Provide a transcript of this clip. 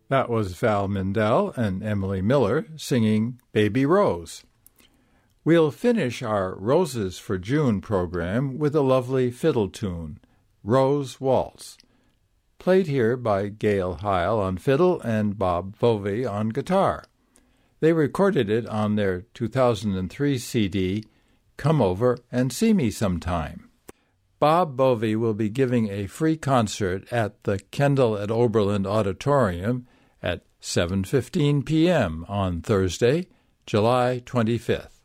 That was Val Mindell and Emily Miller singing Baby Rose. We'll finish our Roses for June program with a lovely fiddle tune, Rose Waltz, played here by Gail Heil on fiddle and Bob Bovey on guitar. They recorded it on their 2003 CD, Come Over and See Me Sometime. Bob Bovey will be giving a free concert at the Kendall at Oberlin Auditorium at 7:15 p.m. on Thursday, July 25th.